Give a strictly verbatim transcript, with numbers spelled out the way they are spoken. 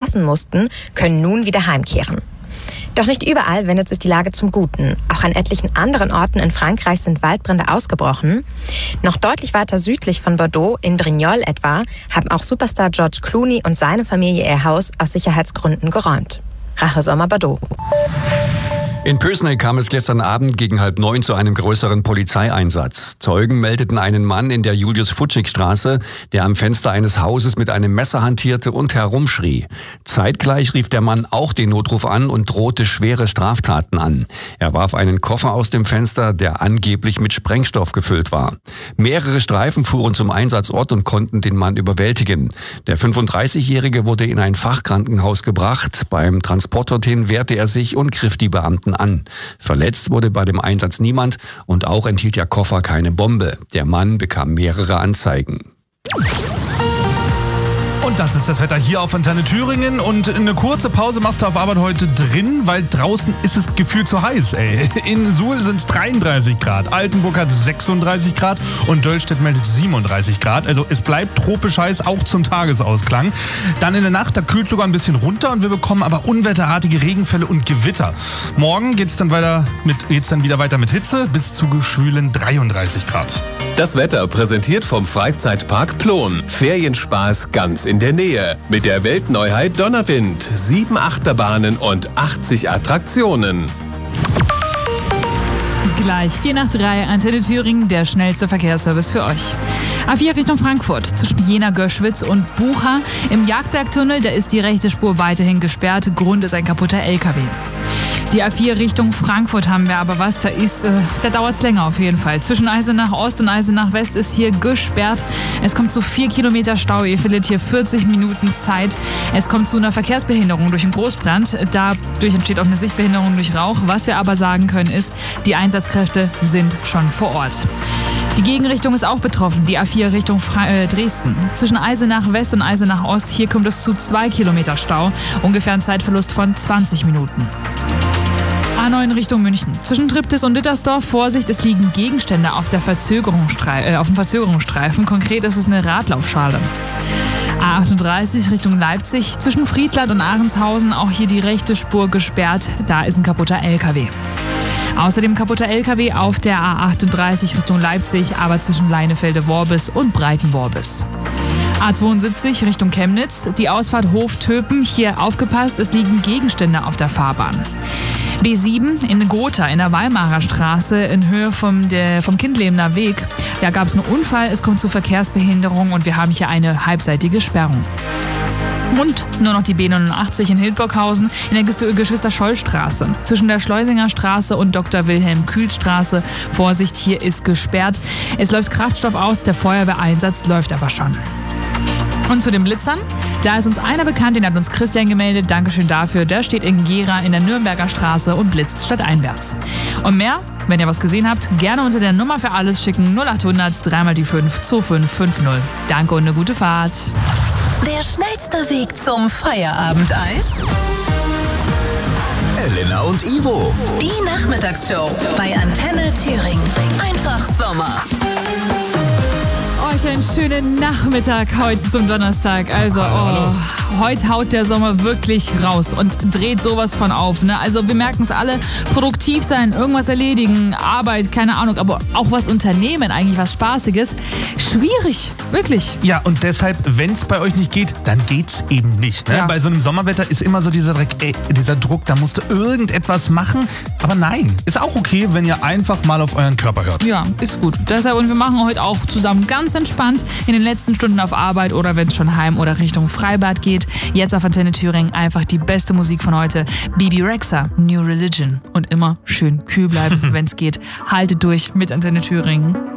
verlassen mussten, können nun wieder heimkehren. Doch nicht überall wendet sich die Lage zum Guten. Auch an etlichen anderen Orten in Frankreich sind Waldbrände ausgebrochen. Noch deutlich weiter südlich von Bordeaux, in Brignoles etwa, haben auch Superstar George Clooney und seine Familie ihr Haus aus Sicherheitsgründen geräumt. Rache Sommer Bordeaux. In Pösneck kam es gestern Abend gegen halb neun zu einem größeren Polizeieinsatz. Zeugen meldeten einen Mann in der Julius-Futschig-Straße, der am Fenster eines Hauses mit einem Messer hantierte und herumschrie. Zeitgleich rief der Mann auch den Notruf an und drohte schwere Straftaten an. Er warf einen Koffer aus dem Fenster, der angeblich mit Sprengstoff gefüllt war. Mehrere Streifen fuhren zum Einsatzort und konnten den Mann überwältigen. Der fünfunddreißigjährige wurde in ein Fachkrankenhaus gebracht. Beim Transport dorthin wehrte er sich und griff die Beamten an. Verletzt wurde bei dem Einsatz niemand und auch enthielt der Koffer keine Bombe. Der Mann bekam mehrere Anzeigen. Und das ist das Wetter hier auf Antenne Thüringen. Und eine kurze Pause machst du auf Arbeit heute drin, weil draußen ist es gefühlt zu heiß, ey. In Suhl sind es dreiunddreißig Grad, Altenburg hat sechsunddreißig Grad und Döllstedt meldet siebenunddreißig Grad. Also es bleibt tropisch heiß, auch zum Tagesausklang. Dann in der Nacht, da kühlt sogar ein bisschen runter und wir bekommen aber unwetterartige Regenfälle und Gewitter. Morgen geht's dann weiter mit, geht's dann wieder weiter mit Hitze bis zu schwülen dreiunddreißig Grad. Das Wetter präsentiert vom Freizeitpark Plon. Ferienspaß ganz in der Nähe. Mit der Weltneuheit Donnerwind. Sieben Achterbahnen und achtzig Attraktionen. Gleich vier nach drei, Antenne Thüringen, der schnellste Verkehrsservice für euch. A vier Richtung Frankfurt, zwischen Jena, Göschwitz und Bucha. Im Jagdbergtunnel, da ist die rechte Spur weiterhin gesperrt. Grund ist ein kaputter L K W. Die A vier Richtung Frankfurt haben wir aber was, da ist, äh, da dauert es länger auf jeden Fall. Zwischen Eisenach Ost und Eisenach West ist hier gesperrt. Es kommt zu vier Kilometer Stau, ihr verliert hier vierzig Minuten Zeit. Es kommt zu einer Verkehrsbehinderung durch einen Großbrand. Dadurch entsteht auch eine Sichtbehinderung durch Rauch. Was wir aber sagen können ist, die Einsatzkräfte sind schon vor Ort. Die Gegenrichtung ist auch betroffen, die A vier Richtung Fra- äh, Dresden. Zwischen Eisenach West und Eisenach Ost, hier kommt es zu zwei Kilometer Stau, ungefähr ein Zeitverlust von zwanzig Minuten. A neun Richtung München. Zwischen Triptis und Dittersdorf, Vorsicht, es liegen Gegenstände auf, der Verzögerungsstre- äh, auf dem Verzögerungsstreifen. Konkret ist es eine Radlaufschale. A achtunddreißig Richtung Leipzig. Zwischen Friedland und Ahrenshausen, auch hier die rechte Spur gesperrt. Da ist ein kaputter L K W. Außerdem kaputter L K W auf der A achtunddreißig Richtung Leipzig, aber zwischen Leinefelde-Worbis und Breiten-Worbis. A zweiundsiebzig Richtung Chemnitz, die Ausfahrt Hof-Töpen, hier aufgepasst, es liegen Gegenstände auf der Fahrbahn. B sieben in Gotha in der Weimarer Straße in Höhe vom, der, vom Kindlebener Weg. Da gab es einen Unfall, es kommt zu Verkehrsbehinderung und wir haben hier eine halbseitige Sperrung. Und nur noch die B neunundachtzig in Hildburghausen in der Geschwister-Scholl-Straße. Zwischen der Schleusinger Straße und Doktor Wilhelm-Kühl-Straße. Vorsicht, hier ist gesperrt. Es läuft Kraftstoff aus, der Feuerwehreinsatz läuft aber schon. Und zu den Blitzern. Da ist uns einer bekannt, den hat uns Christian gemeldet. Dankeschön dafür. Der steht in Gera in der Nürnberger Straße und blitzt stadteinwärts. Und mehr, wenn ihr was gesehen habt, gerne unter der Nummer für alles schicken. null achthundert drei mal die fünf zwei fünf fünf null. Danke und eine gute Fahrt. Der schnellste Weg zum Feierabendeis? Elena und Ivo. Die Nachmittagsshow bei Antenne Thüringen. Einfach Sommer. Euch einen schönen Nachmittag heute zum Donnerstag. Also, oh, heute haut der Sommer wirklich raus und dreht sowas von auf. Ne? Also, wir merken es alle, produktiv sein, irgendwas erledigen, Arbeit, keine Ahnung, aber auch was unternehmen, eigentlich was Spaßiges. Schwierig, wirklich. Ja, und deshalb, wenn es bei euch nicht geht, dann geht's eben nicht. Ne? Ja. Bei so einem Sommerwetter ist immer so dieser, Dreck, ey, dieser Druck, da musst du irgendetwas machen. Aber nein, ist auch okay, wenn ihr einfach mal auf euren Körper hört. Ja, ist gut. Deshalb, und wir machen heute auch zusammen ganz entspannt in den letzten Stunden auf Arbeit oder wenn es schon heim oder Richtung Freibad geht. Jetzt auf Antenne Thüringen einfach die beste Musik von heute. Bebe Rexha, New Religion. Und immer schön kühl bleiben, wenn es geht. Haltet durch mit Antenne Thüringen.